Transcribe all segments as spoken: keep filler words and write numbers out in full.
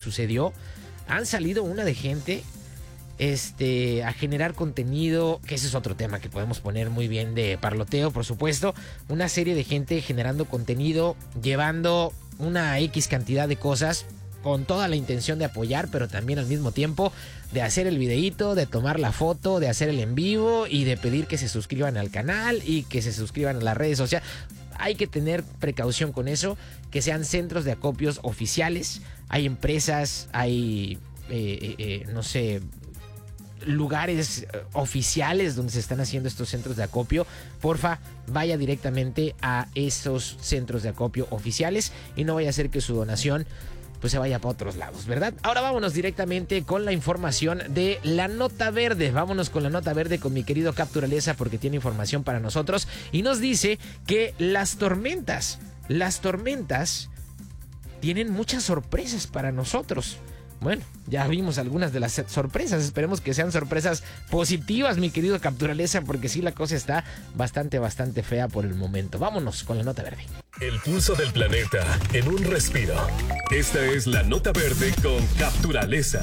sucedió, han salido una de gente este, a generar contenido, que ese es otro tema que podemos poner muy bien de parloteo, por supuesto. Una serie de gente generando contenido, llevando una X cantidad de cosas con toda la intención de apoyar, pero también al mismo tiempo de hacer el videíto, de tomar la foto, de hacer el en vivo y de pedir que se suscriban al canal y que se suscriban a las redes sociales. Hay que tener precaución con eso, que sean centros de acopios oficiales. Hay empresas, hay, eh, eh, eh, no sé, lugares oficiales donde se están haciendo estos centros de acopio. Porfa, vaya directamente a esos centros de acopio oficiales y no vaya a ser que su donación pues se vaya para otros lados, ¿verdad? Ahora vámonos directamente con la información de la nota verde. Vámonos con la nota verde con mi querido Capturaleza, porque tiene información para nosotros y nos dice que las tormentas, las tormentas tienen muchas sorpresas para nosotros. Bueno, ya vimos algunas de las sorpresas. Esperemos que sean sorpresas positivas, mi querido Capturaleza, porque sí, la cosa está bastante, bastante fea por el momento. Vámonos con la nota verde. El pulso del planeta en un respiro. Esta es la nota verde con Capturaleza.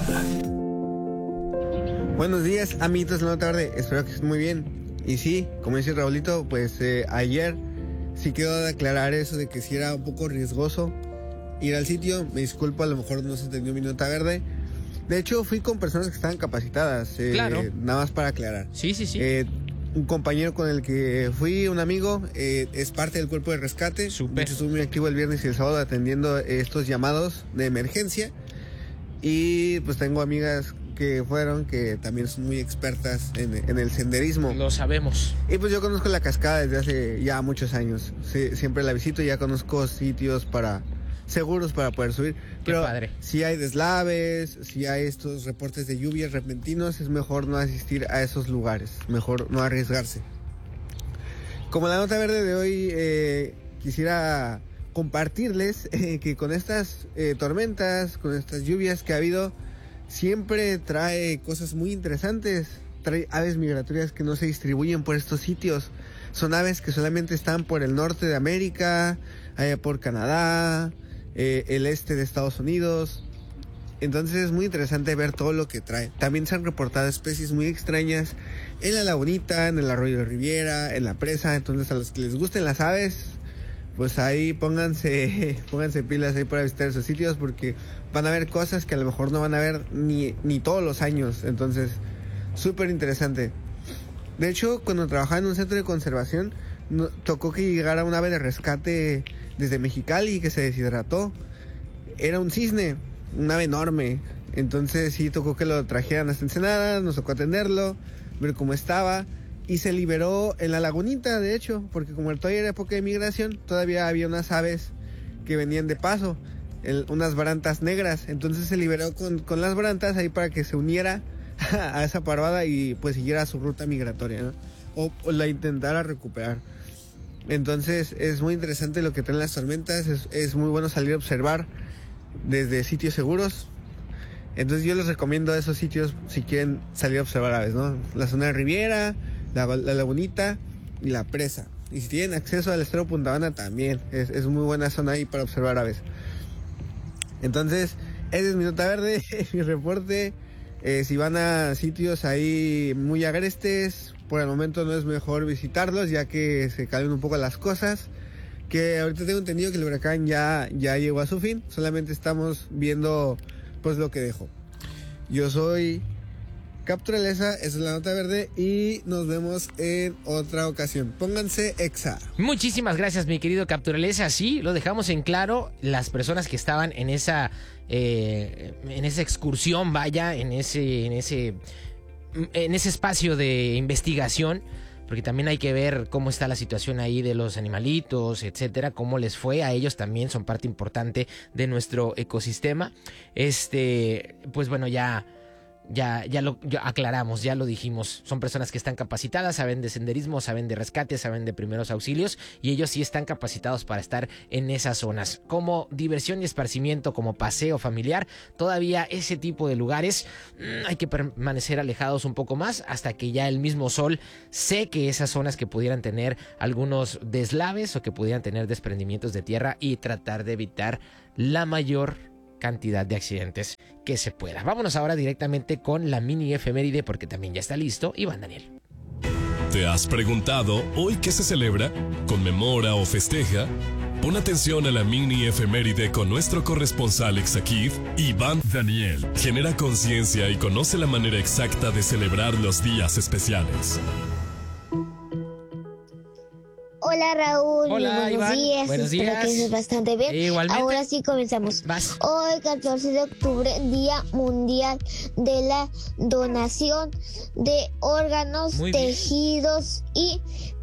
Buenos días, amiguitos de la nota verde. Espero que estén muy bien. Y sí, como dice Raulito, pues eh, ayer sí quedó de aclarar eso de que sí era un poco riesgoso ir al sitio. Me disculpo, a lo mejor no se entendió mi nota verde. De hecho, fui con personas que estaban capacitadas. Eh, claro. Nada más para aclarar. Sí, sí, sí. Eh, un compañero con el que fui, un amigo, eh, es parte del cuerpo de rescate. Súper. De hecho, estuve muy activo el viernes y el sábado atendiendo estos llamados de emergencia. Y pues tengo amigas que fueron, que también son muy expertas en, en el senderismo. Lo sabemos. Y pues yo conozco la cascada desde hace ya muchos años. Sí, siempre la visito y ya conozco sitios para seguros para poder subir. Qué Pero padre. si hay deslaves, si hay estos reportes de lluvias repentinos, es mejor no asistir a esos lugares, mejor no arriesgarse. Como la nota verde de hoy, eh, quisiera compartirles eh, que con estas eh, tormentas, con estas lluvias que ha habido, siempre trae cosas muy interesantes. Trae aves migratorias que no se distribuyen por estos sitios. Son aves que solamente están por el norte de América, allá por Canadá, eh, el este de Estados Unidos. Entonces es muy interesante ver todo lo que trae. También se han reportado especies muy extrañas en la lagunita, en el arroyo de Riviera, en la presa. Entonces a los que les gusten las aves, pues ahí pónganse, pónganse pilas ahí para visitar esos sitios, porque van a ver cosas que a lo mejor no van a ver ni, ni todos los años. Entonces, súper interesante. De hecho, cuando trabajaba en un centro de conservación, no, tocó que llegara un ave de rescate desde Mexicali que se deshidrató. Era un cisne, un ave enorme. Entonces sí tocó que lo trajeran hasta Ensenada, nos tocó atenderlo, ver cómo estaba. Y se liberó en la lagunita, de hecho, porque como todavía era época de migración, todavía había unas aves que venían de paso, el, unas barantas negras. Entonces se liberó con, con las barantas ahí para que se uniera a esa parvada y pues siguiera su ruta migratoria, ¿no? O, o la intentara recuperar. Entonces es muy interesante lo que traen las tormentas. Es, es muy bueno salir a observar desde sitios seguros. Entonces yo les recomiendo esos sitios si quieren salir a observar aves, ¿no? La zona de Riviera, la, la lagunita y la presa. Y si tienen acceso al estero Punta Habana también, es, es muy buena zona ahí para observar aves. Entonces, esa es mi nota verde, mi reporte. Eh, si van a sitios ahí muy agrestes, por el momento no es mejor visitarlos, ya que se calmen un poco las cosas. Que ahorita tengo entendido que el huracán ya, ya llegó a su fin, solamente estamos viendo pues lo que dejó. Yo soy Capturaleza, esa es la nota verde y nos vemos en otra ocasión. Pónganse exa. Muchísimas gracias, mi querido Capturaleza. Sí, lo dejamos en claro. Las personas que estaban en esa eh, en esa excursión, vaya, en ese en ese en ese espacio de investigación, porque también hay que ver cómo está la situación ahí de los animalitos, etcétera, cómo les fue. A ellos también son parte importante de nuestro ecosistema. Este, pues bueno, ya Ya, ya lo ya aclaramos, ya lo dijimos. Son personas que están capacitadas, saben de senderismo, saben de rescate, saben de primeros auxilios, y ellos sí están capacitados para estar en esas zonas. Como diversión y esparcimiento, como paseo familiar, todavía ese tipo de lugares mmm, hay que permanecer alejados un poco más hasta que ya el mismo sol seque esas zonas que pudieran tener algunos deslaves o que pudieran tener desprendimientos de tierra, y tratar de evitar la mayor cantidad de accidentes que se pueda. Vámonos ahora directamente con la mini efeméride porque también ya está listo Iván Daniel. ¿Te has preguntado hoy qué se celebra, conmemora o festeja? Pon atención a la mini efeméride con nuestro corresponsal Exakid, Iván Daniel. Genera conciencia y conoce la manera exacta de celebrar los días especiales. Hola Raúl, Hola, buenos Iván. días, Buenos espero días. que estés bastante bien. Igualmente. Ahora sí comenzamos. Vas. Hoy, catorce de octubre, Día Mundial de la Donación de Órganos, Muy bien. Tejidos y